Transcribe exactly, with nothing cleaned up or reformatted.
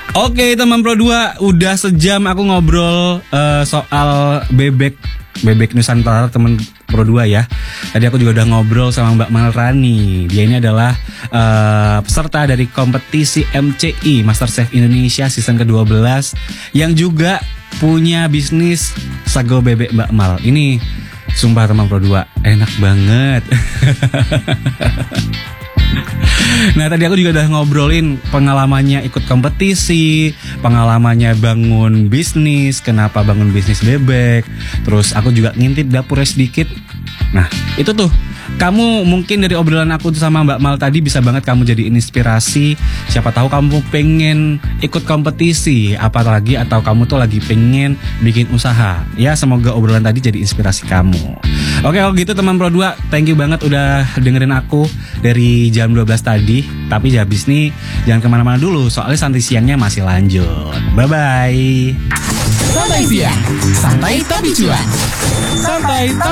Oke teman Pro dua, udah sejam aku ngobrol uh, soal bebek Bebek Nusantara teman Pro dua ya. Tadi aku juga udah ngobrol sama Mbak Malrani. Dia ini adalah uh, peserta dari kompetisi M C I Master Chef Indonesia season kedua belas yang juga punya bisnis sago bebek Mbak Mal. Ini sumpah teman Pro dua, enak banget. Nah tadi aku juga udah ngobrolin pengalamannya ikut kompetisi, pengalamannya bangun bisnis, kenapa bangun bisnis bebek. Terus aku juga ngintip dapurnya sedikit. Nah itu tuh, kamu mungkin dari obrolan aku tuh sama Mbak Mal tadi bisa banget kamu jadi inspirasi. Siapa tahu kamu pengen ikut kompetisi, apalagi atau kamu tuh lagi pengen bikin usaha. Ya semoga obrolan tadi jadi inspirasi kamu. Oke kalau gitu teman Pro dua, thank you banget udah dengerin aku dari jam dua belas tadi. Tapi habis nih jangan kemana-mana dulu, soalnya santai siangnya masih lanjut. Bye-bye. Santai siang, santai tapi cuan. Santai